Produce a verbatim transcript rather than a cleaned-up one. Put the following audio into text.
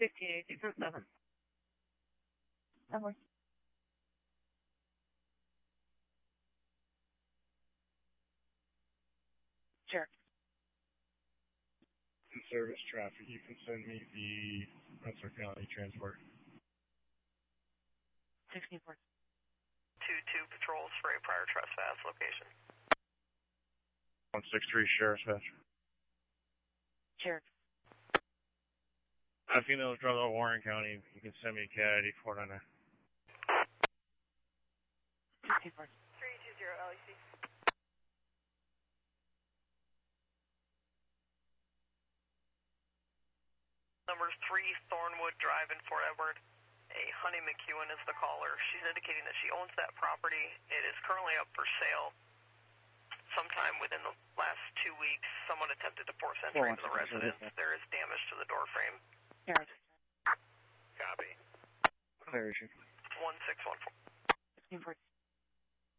fifteen eighty-six and seven. Over. Sure. In service traffic, you can send me the Rensselaer County transport. sixteen four. two two patrols for a prior trespass location. one six three Sheriff's Hatch. Sheriff. If you know drug out Warren County, you can send me a C A D eighty-four ninety-nine. sixteen four. three two zero L E C. Number three, Thornwood Drive in Fort Edward. A Honey McEwen is the caller. She's indicating that she owns that property. It is currently up for sale. Sometime within the last two weeks, someone attempted to force entry into the residence. There is damage to the door frame. Sheriff. Copy. Clear issue. one six one four. sixteen four.